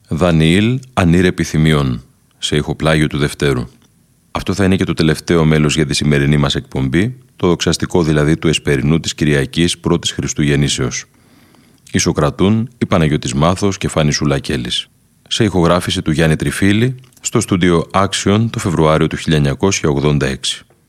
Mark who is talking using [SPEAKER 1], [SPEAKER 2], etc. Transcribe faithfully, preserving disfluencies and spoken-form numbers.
[SPEAKER 1] Δανιήλ Ανήρ Επιθυμιών, σε ηχοπλάγιο του Δευτέρου. Αυτό θα είναι και το τελευταίο μέλος για τη σημερινή μας εκπομπή, το δοξαστικό δηλαδή του εσπερινού της Κυριακής πρώτης Χριστουγεννήσεως. Ισοκρατούν η Παναγιώτης Μάθος και Φάνη Σουλακέλης. Σε ηχογράφηση του Γιάννη Τριφίλη, στο στούντιο Action το Φεβρουάριο του χίλια εννιακόσια ογδόντα έξι.